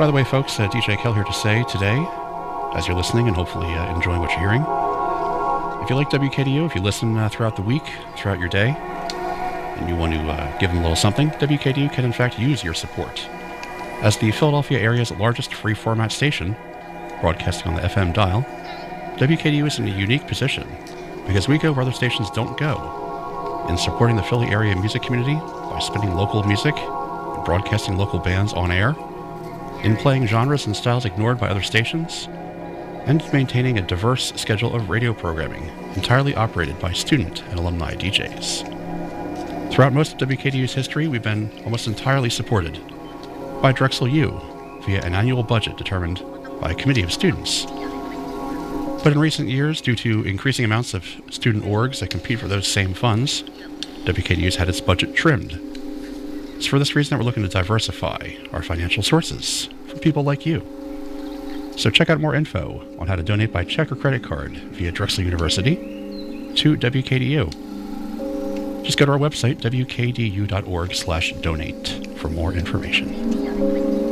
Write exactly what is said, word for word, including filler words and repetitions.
By the way, folks, uh, D J Kel here to say today, as you're listening and hopefully uh, enjoying what you're hearing, if you like W K D U, if you listen uh, throughout the week, throughout your day, and you want to uh, give them a little something, W K D U can in fact use your support. As the Philadelphia area's largest free-format station, broadcasting on the F M dial, W K D U is in a unique position because we go where other stations don't go, in supporting the Philly area music community by spinning local music and broadcasting local bands on air, in playing genres and styles ignored by other stations, and maintaining a diverse schedule of radio programming entirely operated by student and alumni D Js. Throughout most of W K D U's history, we've been almost entirely supported by Drexel U via an annual budget determined by a committee of students. But in recent years, due to increasing amounts of student orgs that compete for those same funds, W K D U's had its budget trimmed. It's for this reason that we're looking to diversify our financial sources for people like you. So check out more info on how to donate by check or credit card via Drexel University to W K D U. Just go to our website, w k d u dot org slash donate, for more information.